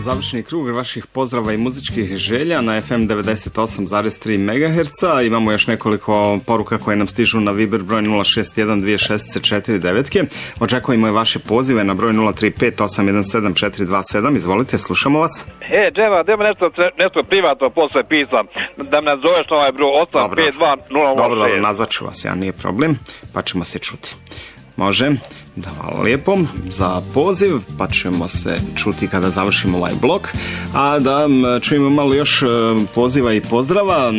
završeni krug vaših pozdrava i muzičkih želja na FM 98,3 MHz. Imamo još nekoliko poruka koje nam stižu na Viber broj 0612649. Očekujemo i vaše pozive na broj 035817427. Izvolite, slušamo vas. Džema, da nešto privatno posle pisam, da me nazoveš na ovaj broj 852006. Dobro, nazvaću vas, ja, nije problem, pa ćemo se čuti. Može, da, hvala lijepo za poziv, pa ćemo se čuti kada završimo ovaj blok. A da čujemo malo još poziva i pozdrava.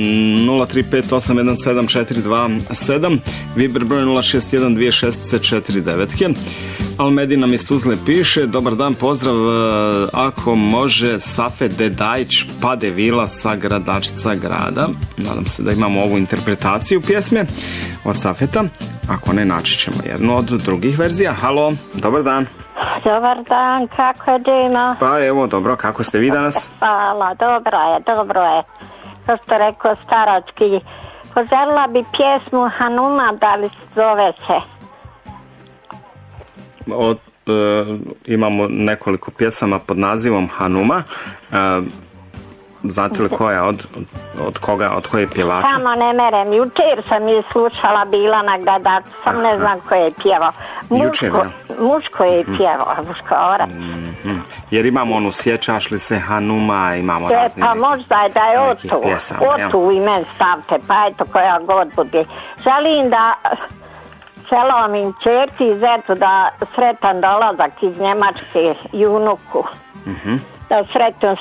035817427, Viber broj 0612649. Almedina mi iz Tuzle piše: dobar dan, pozdrav, ako može Safet Dedajić Pade Vila sa Gradačica grada. Nadam se da imamo ovu interpretaciju pjesme od Safeta. Ako ne, naći ćemo jednu od drugih verzija. Halo, dobar dan. Dobar dan, kako je Dima? Pa evo, dobro, kako ste vi danas? Hvala, dobro je. Kao što rekao starački, poželila bi pjesmu Hanuma, da li zove se? Imamo nekoliko pjesama pod nazivom Hanuma. Znate li koja od koje pjevača? Samo ne merem, jučer sam je slušala, bila na Gradaču, sam ne znam koje je pjevao. Muško je pjevao, muškorac. Jer imamo onu Sjećaš li se Hanuma, imamo razne pa možda je da je Otu u imen stavte, pa eto koja god bude. Želim da celom im čerci iz Etu da sretan dolazak iz Njemačke i unuku. Da sretno